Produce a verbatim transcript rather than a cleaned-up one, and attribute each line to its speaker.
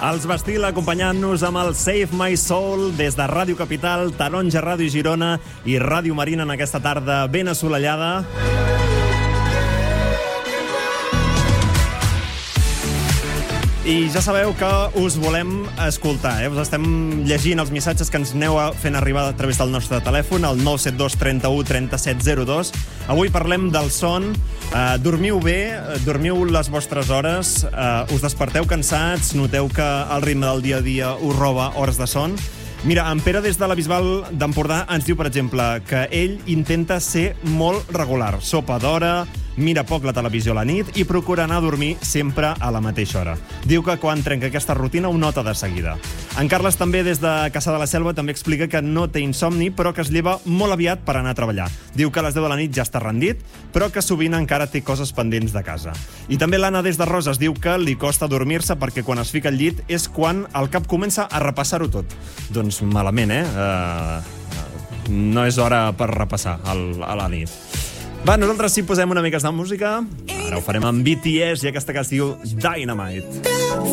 Speaker 1: Els Bastille acompanyant-nos amb el Save My Soul des de Ràdio Capital, Taronja Ràdio Girona i Ràdio Marina en aquesta tarda ben assolellada. I ja sabeu que us volem escoltar, eh? Us estem llegint els missatges que ens aneu fent arribar a través del nostre telèfon, el nou set dos trenta-u trenta-set zero dos. Avui parlem del son. Uh, dormiu bé, dormiu les vostres hores, uh, us desperteu cansats, noteu que el ritme del dia a dia us roba hores de son. Mira, en Pere des de la Bisbal d'Empordà ens diu, per exemple, que ell intenta ser molt regular. Sopa d'hora, mira poc la televisió a la nit i procura anar a dormir sempre a la mateixa hora. Diu que quan trenca aquesta rutina ho nota de seguida. En Carles també des de Caçà de la Selva també explica que no té insomni però que es lleva molt aviat per anar a treballar. Diu que a les deu de la nit ja està rendit però que sovint encara té coses pendents de casa. I també l'Anna des de Roses diu que li costa dormir-se perquè quan es fica al llit és quan el cap comença a repassar-ho tot. Doncs malament, eh? Uh, no és hora per repassar el, a la nit. Va, nosaltres sí posem una mica de música. Ara ho farem amb B T S i aquesta que es diu Dynamite.